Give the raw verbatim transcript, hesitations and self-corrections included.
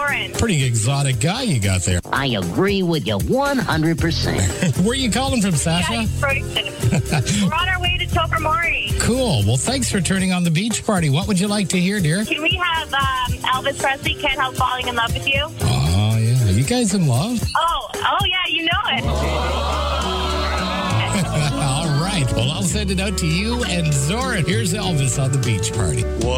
Zoran. Pretty exotic guy you got there. I agree with you one hundred percent. Where are you calling from, Sasha? Yeah, we're on our way to Tobermory. Cool. Well, thanks for turning on the beach party. What would you like to hear, dear? Can we have um, Elvis Presley, Can't Help Falling in Love with You? Oh, yeah. Are you guys in love? Oh, oh yeah, you know it. All right. Well, I'll send it out to you and Zoran. Here's Elvis on the beach party.